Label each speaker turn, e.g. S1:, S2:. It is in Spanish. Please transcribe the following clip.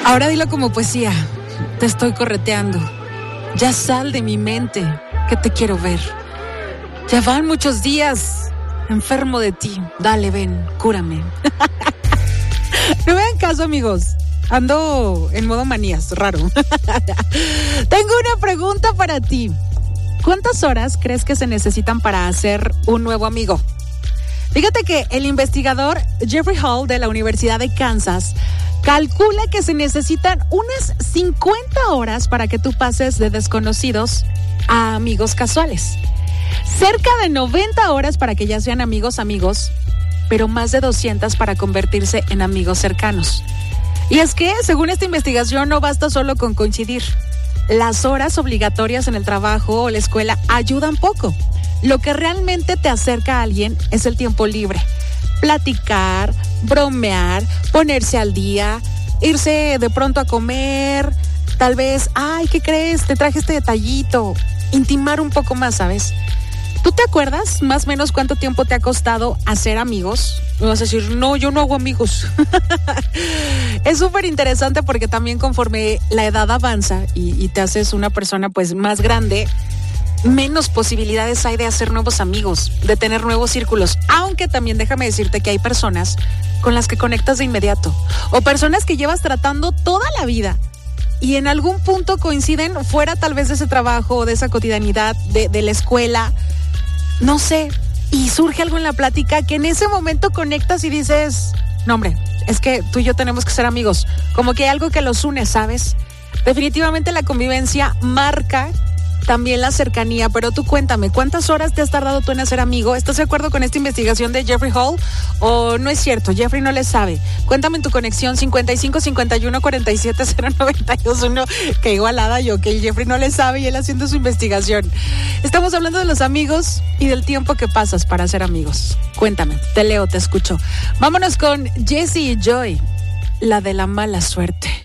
S1: Ahora dilo como poesía. Te estoy correteando. Ya sal de mi mente, que te quiero ver. Ya van muchos días enfermo de ti. Dale, ven, cúrame. No me hagan caso, amigos. Ando en modo manías, raro. Tengo una pregunta para ti. ¿Cuántas horas crees que se necesitan para hacer un nuevo amigo? Fíjate que el investigador Jeffrey Hall de la Universidad de Kansas calcula que se necesitan unas 50 horas para que tú pases de desconocidos a amigos casuales. Cerca de 90 horas para que ya sean amigos, pero más de 200 para convertirse en amigos cercanos. Y es que, según esta investigación, no basta solo con coincidir. Las horas obligatorias en el trabajo o la escuela ayudan poco. Lo que realmente te acerca a alguien es el tiempo libre. Platicar, bromear, ponerse al día, irse de pronto a comer, tal vez, ay, ¿qué crees? Te traje este detallito. Intimar un poco más, ¿sabes? ¿Tú te acuerdas más o menos cuánto tiempo te ha costado hacer amigos? Me vas a decir, no, yo no hago amigos. Es súper interesante porque también conforme la edad avanza y te haces una persona pues más grande, menos posibilidades hay de hacer nuevos amigos, de tener nuevos círculos. Aunque también déjame decirte que hay personas con las que conectas de inmediato o personas que llevas tratando toda la vida y en algún punto coinciden fuera tal vez de ese trabajo, de esa cotidianidad, de la escuela, no sé, y surge algo en la plática que en ese momento conectas y dices, no hombre, es que tú y yo tenemos que ser amigos, como que hay algo que los une, ¿sabes? Definitivamente la convivencia marca también la cercanía, pero tú cuéntame, ¿cuántas horas te has tardado tú en hacer amigo? ¿Estás de acuerdo con esta investigación de Jeffrey Hall? ¿O no es cierto? Jeffrey no le sabe. Cuéntame en tu conexión 55 51 47 0921, que igualada yo, que Jeffrey no le sabe y él haciendo su investigación. Estamos hablando de los amigos y del tiempo que pasas para ser amigos. Cuéntame, te leo, te escucho. Vámonos con Jessie y Joy, la de la mala suerte.